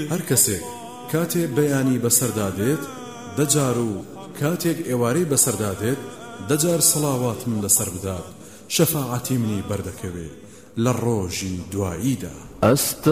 هەر کەسێک کاتێ بەیانی بەسەردادێت دەجار و کاتێک ئێوارەی بەسەردادێت دەجار سەڵاواتم لەسەر بدات شەفاعەتی منی بەردەکەوێ لە ڕۆژی دواییدا.